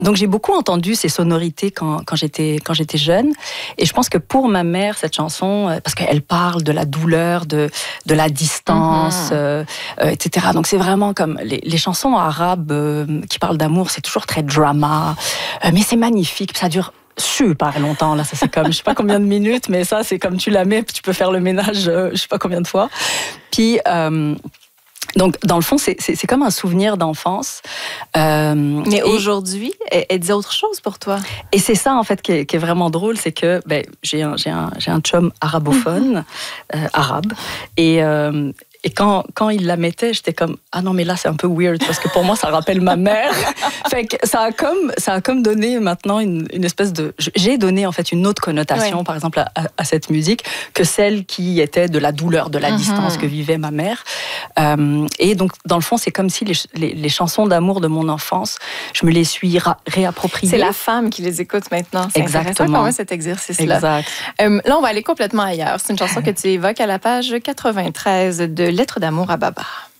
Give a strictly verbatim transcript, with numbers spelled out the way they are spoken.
Donc j'ai beaucoup entendu ces sonorités quand, quand, j'étais, quand j'étais jeune. Et je pense que pour ma mère, cette chanson, parce qu'elle parle de la douleur, de, de la distance, mm-hmm. euh, euh, et cetera. Donc c'est vraiment comme les, les chansons arabes euh, qui parlent d'amour, c'est toujours très drama. Euh, mais c'est magnifique, ça dure super longtemps. Là, ça c'est comme, je sais pas combien de minutes, mais ça c'est comme tu la mets, tu peux faire le ménage, euh, je sais pas combien de fois. Puis... Euh, Donc, dans le fond, c'est, c'est, c'est comme un souvenir d'enfance. Euh, Mais et, aujourd'hui, elle, elle dit autre chose pour toi. Et c'est ça, en fait, qui est, qui est vraiment drôle, c'est que ben, j'ai, un, j'ai, un, j'ai un chum arabophone, euh, arabe, et... Euh, Et quand, quand il la mettait, j'étais comme « Ah non, mais là, c'est un peu weird, parce que pour moi, ça rappelle ma mère. » Fait que ça a comme, ça a comme donné maintenant une, une espèce de... J'ai donné, en fait, une autre connotation, ouais. par exemple, à, à cette musique, que celle qui était de la douleur, de la mm-hmm. distance que vivait ma mère. Euh, et donc, dans le fond, c'est comme si les, les, les chansons d'amour de mon enfance, je me les suis ra- réappropriées. C'est la femme qui les écoute maintenant. C'est Exactement. Comment cet exercice-là. Exact. Euh, là, on va aller complètement ailleurs. C'est une chanson que tu évoques à la page quatre-vingt-treize de Lettres d'amour à Baba.